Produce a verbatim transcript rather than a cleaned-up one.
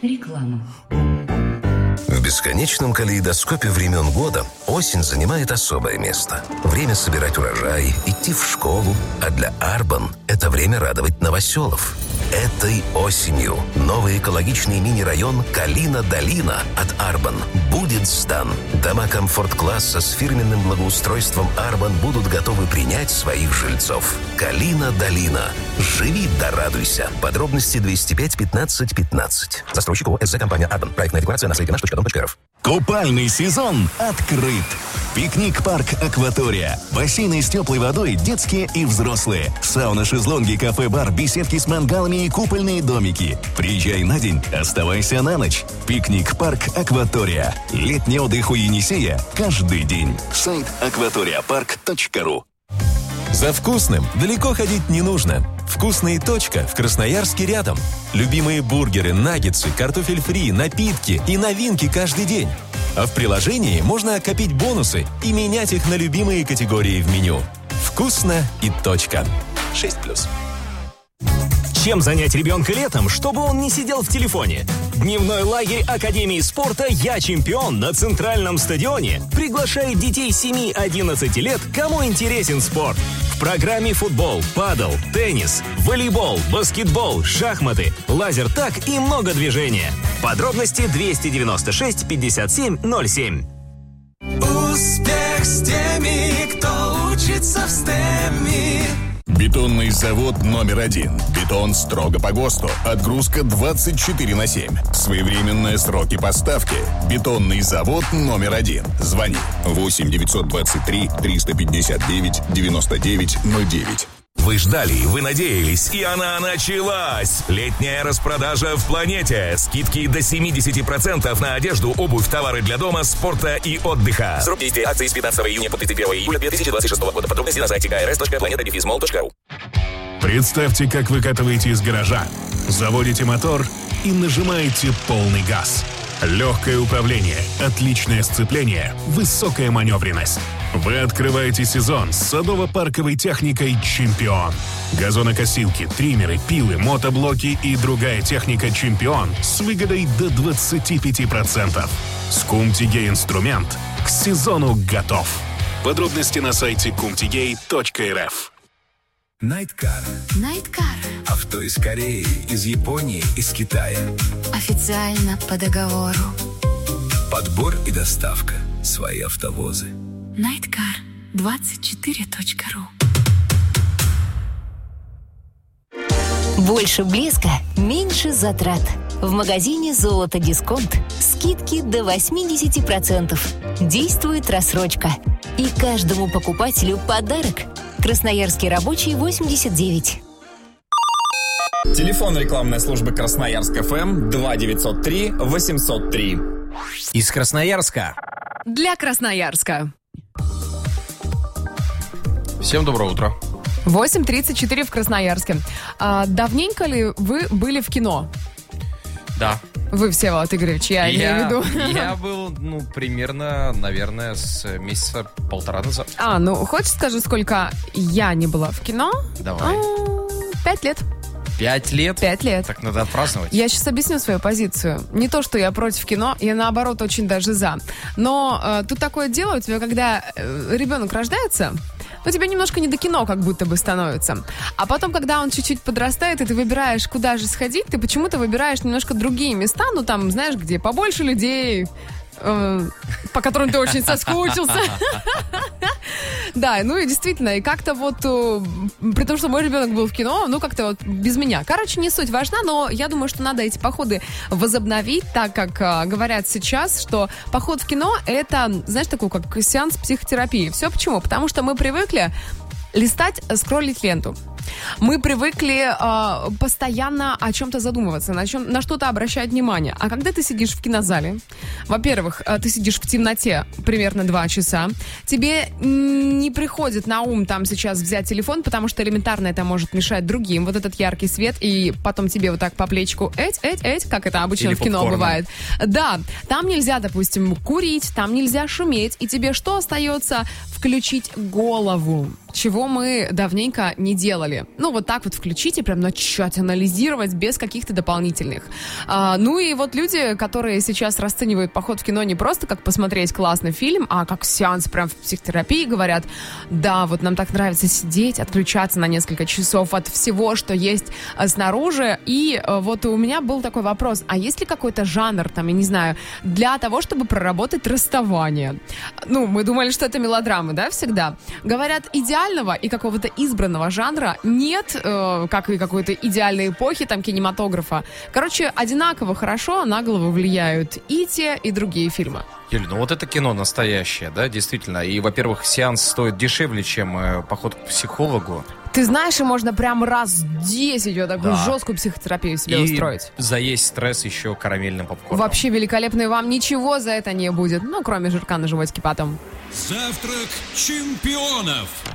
Реклама. В бесконечном калейдоскопе времен года осень занимает особое место. Время собирать урожай, идти в школу, а для Арбан это время радовать новоселов. Этой осенью новый экологичный мини-район Калина-Долина от Арбан будет сдан. Дома комфорт-класса с фирменным благоустройством Арбан будут готовы принять своих жильцов. Калина-Долина. Живи да радуйся. Подробности двести пять пятнадцать пятнадцать. Застройщик ООО СЗ компания Арбан. Проектная декларация на сайте наш точка дом точка рф. Купальный сезон открыт. Пикник-парк «Акватория». Бассейны с теплой водой, детские и взрослые. Сауна, шезлонги, кафе-бар, беседки с мангалами и купольные домики. Приезжай на день, оставайся на ночь. Пикник-парк «Акватория». Летний отдых у Енисея каждый день. Сайт акваториапарк точка ру. За вкусным далеко ходить не нужно. «Вкусная точка» в Красноярске рядом. Любимые бургеры, наггетсы, картофель фри, напитки и новинки каждый день. А в приложении можно копить бонусы и менять их на любимые категории в меню. «Вкусно» и точка. шесть плюс. Чем занять ребенка летом, чтобы он не сидел в телефоне? Дневной лагерь Академии спорта «Я чемпион» на Центральном стадионе приглашает детей семи-одиннадцати лет, кому интересен спорт. В программе футбол, падл, теннис, волейбол, баскетбол, шахматы, лазертаг и много движения. Подробности двести девяносто шесть пятьдесят семь ноль семь. Успех с теми, кто учится в стеме. Бетонный завод номер один. Бетон строго по ГОСТу. Отгрузка двадцать четыре на семь. Своевременные сроки поставки. Бетонный завод номер один. Звони восемь девятьсот двадцать три триста пятьдесят девять девяносто девять ноль девять. Вы ждали, вы надеялись, и она началась! Летняя распродажа в «Планете». Скидки до семьдесят процентов на одежду, обувь, товары для дома, спорта и отдыха. Срок действия акции с пятнадцатого июня по тридцать первого июля две тысячи двадцать шестого года. Подробности на сайте ка эр эс точка планета дефис мол точка ру. Представьте, как выкатываете из гаража, заводите мотор и нажимаете полный газ. Легкое управление, отличное сцепление, высокая маневренность. Вы открываете сезон с садово-парковой техникой «Чемпион». Газонокосилки, триммеры, пилы, мотоблоки и другая техника «Чемпион» с выгодой до двадцать пять процентов. Скумтигей инструмент к сезону готов. Подробности на сайте кумтигей точка эр эф. Найткар. Найткар. Авто из Кореи, из Японии, из Китая. Официально по договору. Подбор и доставка. Свои автовозы. Найткар двадцать четыре точка ру. Больше блеска, меньше затрат. В магазине «Золото Дисконт» скидки до восемьдесят процентов. Действует рассрочка. И каждому покупателю подарок. Красноярский рабочий восемьдесят девять. Телефон рекламной службы Красноярск эф эм два девятьсот три восемьсот три. Из Красноярска. Для Красноярска. Всем доброе утро. восемь тридцать четыре в Красноярске. А, давненько ли вы были в кино? Да. Вы, Всеволод Игоревич, я, я имею в виду. Я был, ну, примерно, наверное, с месяца полтора назад. А, ну, хочешь скажу, сколько я не была в кино? Давай. А, пять лет. Пять лет? Пять лет. Так надо отпраздновать. Я сейчас объясню свою позицию. Не то, что я против кино, я наоборот очень даже за. Но э, тут такое дело у тебя, когда э, ребенок рождается, ну, тебе немножко не до кино как будто бы становится. А потом, когда он чуть-чуть подрастает, и ты выбираешь, куда же сходить, ты почему-то выбираешь немножко другие места, ну, там, знаешь, где побольше людей, э, по которым ты очень соскучился. Да, ну и действительно, и как-то вот, при том, что мой ребенок был в кино, ну как-то вот без меня. Короче, не суть важна, но я думаю, что надо эти походы возобновить, так как а, говорят сейчас, что поход в кино — это, знаешь, такой как сеанс психотерапии. Все почему? Потому что мы привыкли листать, скроллить ленту. Мы привыкли э, постоянно о чем-то задумываться, на, чем, на что-то обращать внимание. А когда ты сидишь в кинозале, во-первых, э, ты сидишь в темноте примерно два часа, тебе не приходит на ум там сейчас взять телефон, потому что элементарно это может мешать другим. Вот этот яркий свет, и потом тебе вот так по плечику эть, эть, эть, как это обычно или в кино попкорном бывает. Да, там нельзя, допустим, курить, там нельзя шуметь, и тебе что остается? Включить голову, чего мы давненько не делали. готове. Ну, вот так вот включите, прям начать анализировать без каких-то дополнительных. А, ну и вот люди, которые сейчас расценивают поход в кино не просто как посмотреть классный фильм, а как сеанс прям в психотерапии, говорят, да, вот нам так нравится сидеть, отключаться на несколько часов от всего, что есть снаружи. И вот у меня был такой вопрос, а есть ли какой-то жанр, там, я не знаю, для того, чтобы проработать расставание? Ну, мы думали, что это мелодрамы, да, всегда. Говорят, идеального и какого-то избранного жанра нет, э, как и какой-то идеальной эпохи, там, кинематографа. Короче, одинаково хорошо на голову влияют и те, и другие фильмы. Юль, ну вот это кино настоящее, да, действительно. И, во-первых, сеанс стоит дешевле, чем э, поход к психологу. Ты знаешь, и можно прям раз десять вот такую Да. жесткую психотерапию себе И устроить. заесть стресс еще карамельным попкорном. Вообще великолепно, и вам ничего за это не будет. Ну, кроме жирка на животике потом. Завтрак чемпионов.